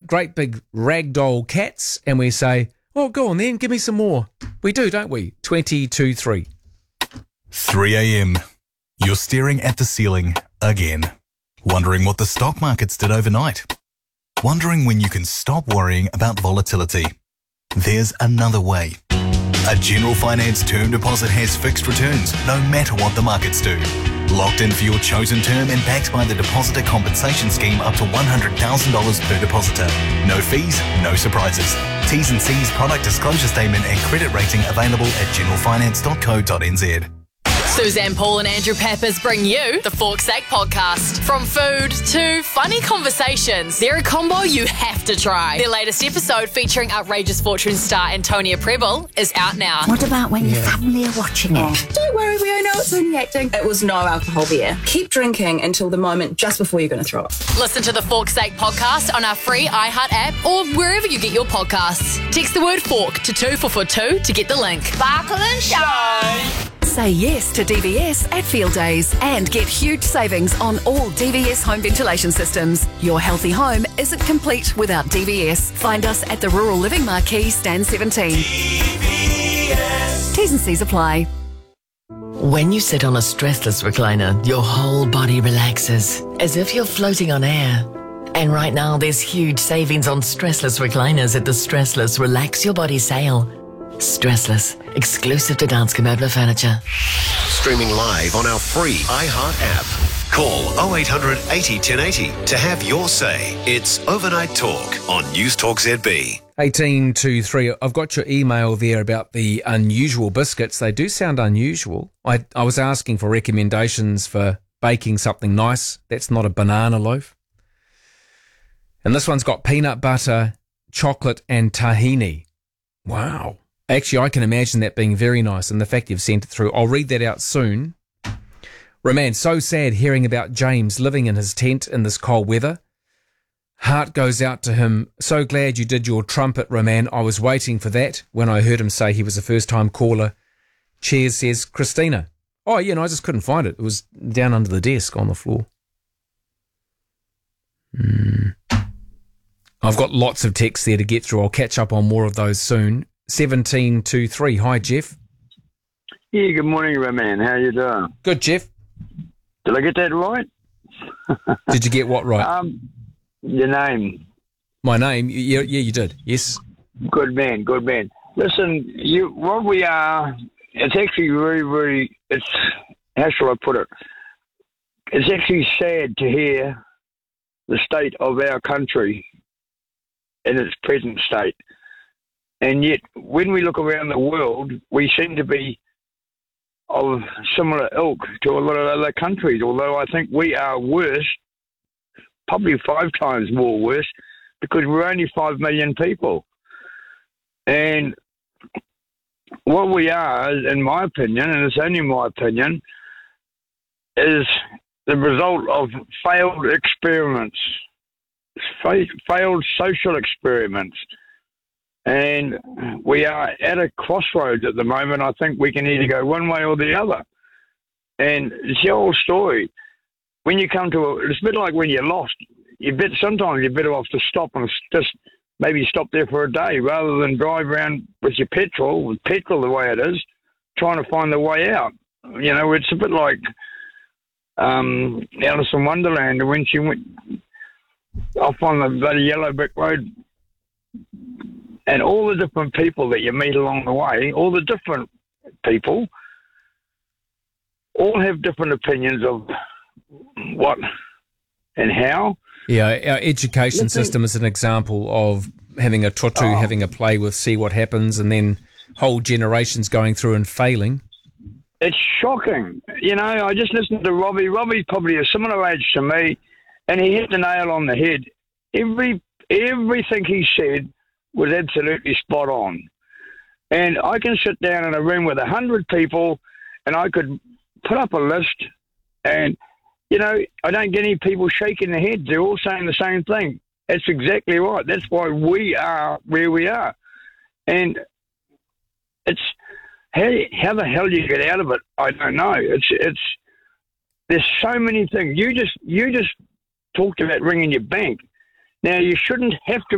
great big ragdoll cats and we say, oh, go on then, give me some more. We do, don't we? 20-3. 3 a.m. You're staring at the ceiling again, wondering what the stock markets did overnight, wondering when you can stop worrying about volatility. There's another way. A General Finance term deposit has fixed returns no matter what the markets do. Locked in for your chosen term and backed by the Depositor Compensation Scheme up to $100,000 per depositor. No fees, no surprises. T's and C's, product disclosure statement and credit rating available at generalfinance.co.nz. Suzanne Paul and Andrew Pappas bring you the Fork's Sake podcast. From food to funny conversations, they're a combo you have to try. Their latest episode, featuring outrageous fortune star Antonia Preble, is out now. What about when your family are watching it? Don't worry, we all know it's only acting. It was no alcohol beer. Keep drinking until the moment just before you're going to throw up. Listen to the Fork's Sake podcast on our free iHeart app or wherever you get your podcasts. Text the word fork to 2442 to get the link. Sparkle and shine. Say yes to DVS at Field Days and get huge savings on all DVS home ventilation systems. Your healthy home isn't complete without DVS. Find us at the Rural Living Marquee, Stand 17. DVS. T's and C's apply. When you sit on a stressless recliner, your whole body relaxes, as if you're floating on air. And right now, there's huge savings on stressless recliners at the Stressless Relax Your Body sale. Stressless, exclusive to Danske Møbler Furniture. Streaming live on our free iHeart app. Call 0800 80 1080 to have your say. It's Overnight Talk on News Talk ZB. 18-3. I've got your email there about the unusual biscuits. They do sound unusual. I was asking for recommendations for baking something nice. That's not a banana loaf. And this one's got peanut butter, chocolate and tahini. Wow. Actually, I can imagine that being very nice, and the fact you've sent it through. I'll read that out soon. Roman, so sad hearing about James living in his tent in this cold weather. Heart goes out to him. So glad you did your trumpet, Roman. I was waiting for that when I heard him say he was a first-time caller. Cheers, says Christina. Oh, yeah, no, I just couldn't find it. It was down under the desk on the floor. I've got lots of texts there to get through. I'll catch up on more of those soon. 17-3. Hi, Jeff. Yeah, good morning, Roman. How you doing? Good, Jeff. Did I get that right? Did you get what right? Your name. My name? Yeah, you did. Yes. Good man, good man. Listen, what we are, it's actually very, very, how shall I put it? It's actually sad to hear the state of our country in its present state. And yet, when we look around the world, we seem to be of similar ilk to a lot of other countries, although I think we are worse, probably 5 times more worse, because we're only 5 million people. And what we are, in my opinion, and it's only my opinion, is the result of failed experiments, failed social experiments. And we are at a crossroads at the moment. I think we can either go one way or the other. And it's the old story. When you come to it's a bit like when you're lost. Sometimes you're better off to stop and just maybe stop there for a day rather than drive around with petrol the way it is, trying to find the way out. You know, it's a bit like Alice in Wonderland when she went off on the bloody yellow brick road. And all the different people that you meet along the way, all the different people, all have different opinions of what and how. Yeah, our education system is an example of having a tutu, having a play with, see what happens, and then whole generations going through and failing. It's shocking. You know, I just listened to Robbie. Robbie's probably a similar age to me, and he hit the nail on the head. Everything he said was absolutely spot on. And I can sit down in a room with 100 people and I could put up a list and, you know, I don't get any people shaking their heads. They're all saying the same thing. That's exactly right. That's why we are where we are. And it's how the hell you get out of it, I don't know. It's there's so many things. You just talked about ringing your bank. Now, you shouldn't have to